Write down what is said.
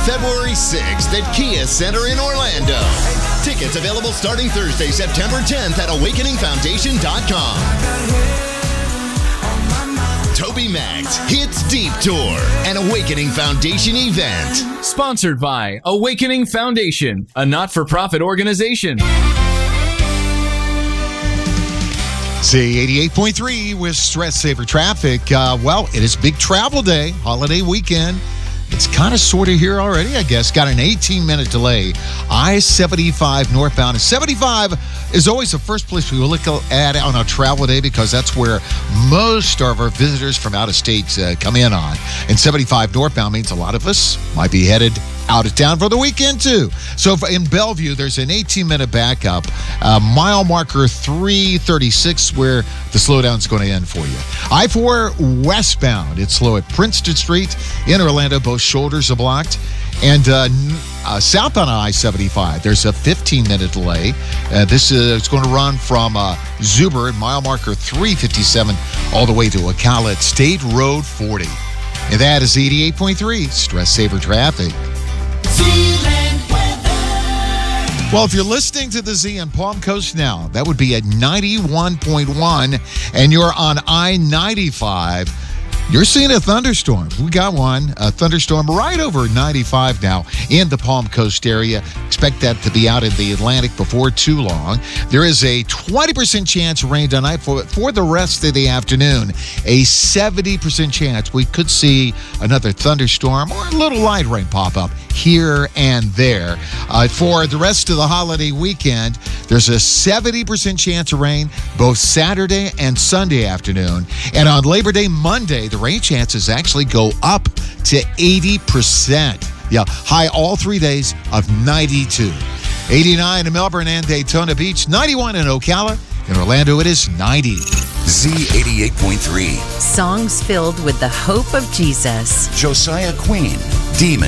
February 6th at Kia Center in Orlando. Tickets available starting Thursday, September 10th at AwakeningFoundation.com. TobyMac Hits Deep Tour, an Awakening Foundation event. Sponsored by Awakening Foundation, a not-for-profit organization. See, 88.3 with Stress Saver Traffic. Well, it is big travel day, holiday weekend. It's kind of sort of here already, I guess. Got an 18-minute delay. I-75 northbound. And 75 is always the first place we look at on a travel day because that's where most of our visitors from out of state come in on. And 75 northbound means a lot of us might be headed out of town for the weekend, too. So in Bellevue, there's an 18-minute backup. Mile marker 336 where the slowdown's going to end for you. I-4 westbound. It's slow at Princeton Street in Orlando. Both shoulders are blocked. And southbound on I-75, there's a 15-minute delay. This is going to run from Zuber, mile marker 357, all the way to Ocala at State Road 40. And that is 88.3 Stress Saver Traffic. Well, if you're listening to the Z in Palm Coast now, that would be at 91.1, and you're on I-95. You're seeing a thunderstorm. We got one, a thunderstorm right over 95 now in the Palm Coast area. Expect that to be out in the Atlantic before too long. There is a 20% chance of rain tonight for the rest of the afternoon. A 70% chance we could see another thunderstorm or a little light rain pop up here and there. For the rest of the holiday weekend, there's a 70% chance of rain both Saturday and Sunday afternoon. And on Labor Day Monday, the rain chances actually go up to 80%. Yeah, high all 3 days of 92. 89 in Melbourne and Daytona Beach, 91 in Ocala. In Orlando, it is 90. Z88.3. Songs filled with the hope of Jesus. Josiah Queen, Demon.